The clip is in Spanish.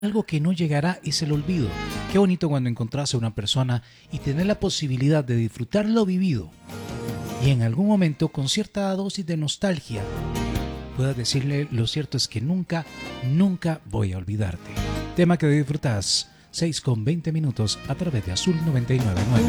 algo que no llegará es el olvido. Qué bonito cuando encontrás a una persona y tener la posibilidad de disfrutar lo vivido y en algún momento con cierta dosis de nostalgia puedas decirle: lo cierto es que nunca, nunca voy a olvidarte. Tema que disfrutas 6 con 20 minutos a través de Azul 99.9.